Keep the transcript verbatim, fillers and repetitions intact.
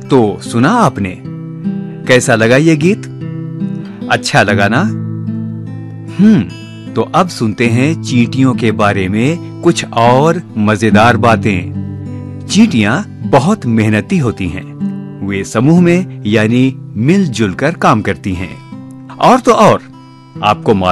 तो सुना आपने? कैसा लगा ये गीत? अच्छा लगा ना? हम्म तो अब सुनते हैं चींटियों के बारे में कुछ और मजेदार बातें। चींटियां बहुत मेहनती होती हैं। वे समूह में यानी मिलजुल कर काम करती हैं। और तो और आपको मालूम